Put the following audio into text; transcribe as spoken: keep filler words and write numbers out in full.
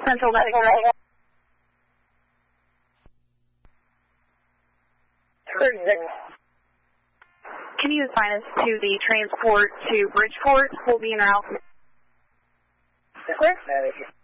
Central Medical. thirty-six. Can you assign us to the transport to Bridgeport? We'll be in route. Yes, sir.